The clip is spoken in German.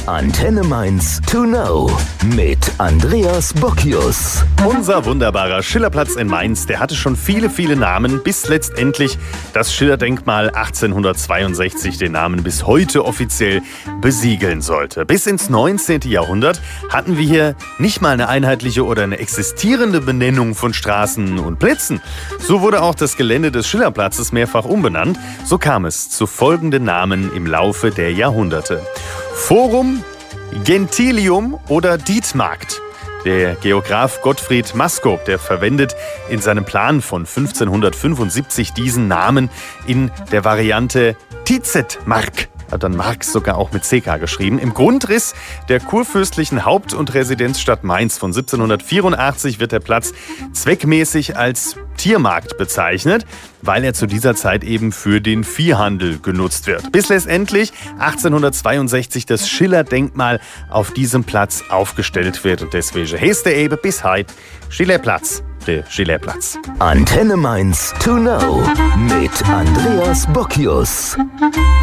Antenne Mainz to know mit Andreas Bockius. Unser wunderbarer Schillerplatz in Mainz, der hatte schon viele, viele Namen, bis letztendlich das Schillerdenkmal 1862 den Namen bis heute offiziell besiegeln sollte. Bis ins 19. Jahrhundert hatten wir hier nicht mal eine einheitliche oder eine existierende Benennung von Straßen und Plätzen. So wurde auch das Gelände des Schillerplatzes mehrfach umbenannt. So kam es zu folgenden Namen im Laufe der Jahrhunderte: Forum, Gentilium oder Dietmarkt. Der Geograf Gottfried Maskop, der verwendet in seinem Plan von 1575 diesen Namen in der Variante Tietzetmark. Hat dann Marx sogar auch mit CK geschrieben. Im Grundriss der kurfürstlichen Haupt- und Residenzstadt Mainz von 1784 wird der Platz zweckmäßig als Tiermarkt bezeichnet, weil er zu dieser Zeit eben für den Viehhandel genutzt wird. Bis letztendlich 1862 das Schiller-Denkmal auf diesem Platz aufgestellt wird. Und deswegen heißt er eben bis heute Schillerplatz, der Schillerplatz. Antenne Mainz to know mit Andreas Bockius.